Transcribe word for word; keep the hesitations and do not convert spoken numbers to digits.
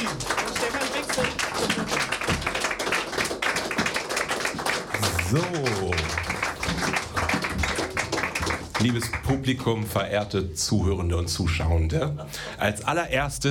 Stefan Wechsel. So. Liebes Publikum, verehrte Zuhörende und Zuschauende, als allererstes